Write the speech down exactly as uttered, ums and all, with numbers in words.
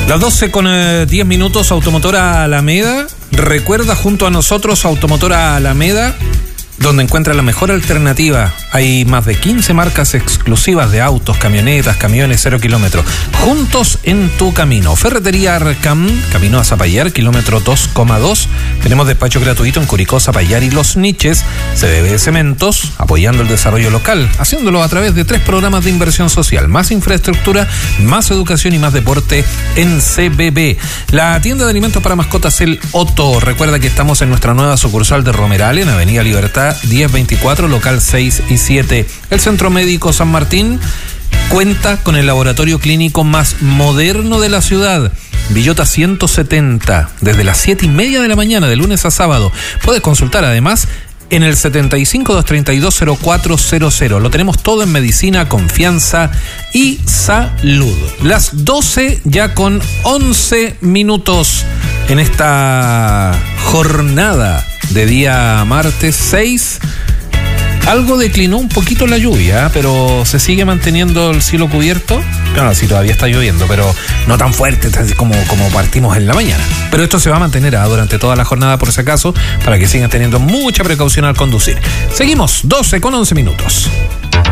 Las doce con diez minutos, Automotora Alameda. Recuerda junto a nosotros Automotora Alameda, donde encuentra la mejor alternativa. Hay más de quince marcas exclusivas de autos, camionetas, camiones cero kilómetros. Juntos en tu camino. Ferretería Arcam, camino a Zapallar, kilómetro dos coma dos. Tenemos despacho gratuito en Curicó, Zapallar y Los Niches. C B B Cementos, apoyando el desarrollo local, haciéndolo a través de tres programas de inversión social. Más infraestructura, más educación y más deporte en C B B. La tienda de alimentos para mascotas El Otto. Recuerda que estamos en nuestra nueva sucursal de Romeral, en Avenida Libertad diez veinticuatro, local seis y siete. El Centro Médico San Martín cuenta con el laboratorio clínico más moderno de la ciudad. Villota ciento setenta, desde las siete y media de la mañana, de lunes a sábado. Puedes consultar además en el setenta y cinco, doscientos treinta y dos, cero cuatro cero cero. Lo tenemos todo en medicina, confianza y salud. Las doce ya con once minutos en esta jornada de día martes seis. Algo declinó un poquito la lluvia, pero se sigue manteniendo el cielo cubierto. Claro, sí, todavía está lloviendo, pero no tan fuerte como, como partimos en la mañana. Pero esto se va a mantener ah, durante toda la jornada, por si acaso, para que sigan teniendo mucha precaución al conducir. Seguimos, doce con once minutos.